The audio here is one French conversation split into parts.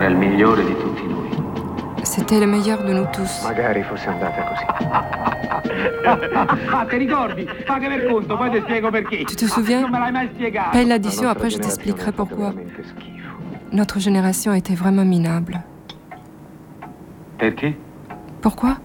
Era il migliore di tutti noi. C'était le meilleur de nous tous. Magari fosse andata così. Ti ricordi? Paga per conto, poi ti spiego perché. Tu te souviens? Non me l'hai mai spiegato. Paye l'addition, après je t'expliquerai pourquoi. Notre génération était vraiment minable. Perché? Pourquoi?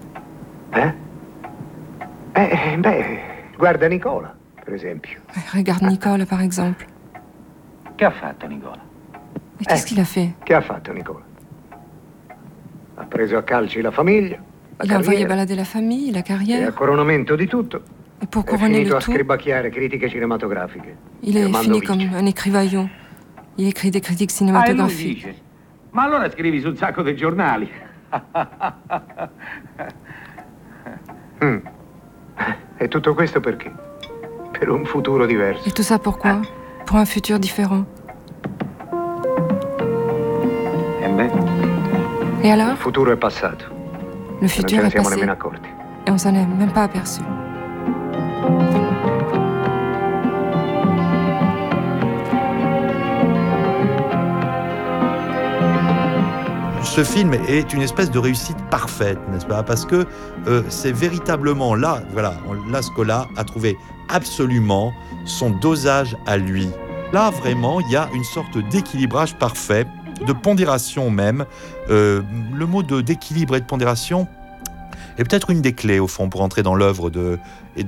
Guarda Nicola, per esempio. Regarde Nicole, par exemple. Che ha fatto Nicola? Et qu'est-ce qu'il a fait? Che ha fatto Nicola? Ha preso a calci la famiglia, la Il a envoyé carriera, balader la famille, la e a carrière. coronamento di tutto Et pour è couronner finito le a tout, scribacchiare critiche cinematografiche. il est chiamando fini Vic. comme un écrivaillon. Il écrit des critiques E lui cinématographiques. dice, ma allora scrivi su un sacco di giornali. E tutto questo perché? Per un futuro diverso. Et tout ça pourquoi? Pour un futur différent. E beh, Et alors? Il futuro è passato. Le Non ce futur ne est siamo passé. nemmeno accorti. Et on s'en est même pas aperçu. Ce film est une espèce de réussite parfaite, n'est-ce pas? Parce que c'est véritablement là, voilà, là Scola a trouvé absolument son dosage à lui. Là, vraiment, il y a une sorte d'équilibrage parfait, de pondération même. Le mot d'équilibre et de pondération est peut-être une des clés, au fond, pour entrer dans l'œuvre de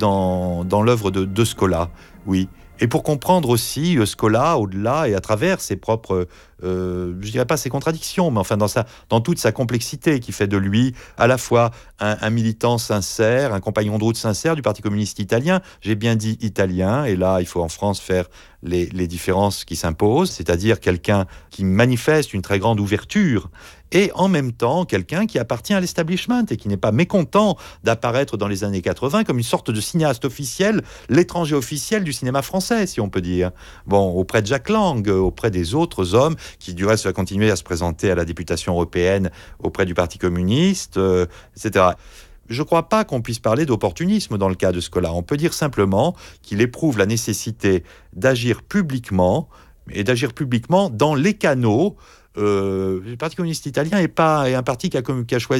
Scola, oui. Et pour comprendre aussi Scola au-delà et à travers ses propres, je dirais pas ses contradictions, mais enfin dans toute sa complexité qui fait de lui à la fois un militant sincère, un compagnon de route sincère du Parti communiste italien. J'ai bien dit italien, et là il faut en France faire les différences qui s'imposent, c'est-à-dire quelqu'un qui manifeste une très grande ouverture, et en même temps quelqu'un qui appartient à l'establishment et qui n'est pas mécontent d'apparaître dans les années 80 comme une sorte de cinéaste officiel, l'étranger officiel du cinéma français, si on peut dire. Bon, auprès de Jack Lang, auprès des autres hommes, qui du reste va continuer à se présenter à la députation européenne auprès du Parti communiste, etc. Je ne crois pas qu'on puisse parler d'opportunisme dans le cas de Scola. On peut dire simplement qu'il éprouve la nécessité d'agir publiquement, et d'agir publiquement dans les canaux. Le Parti communiste italien est un parti qui a choisi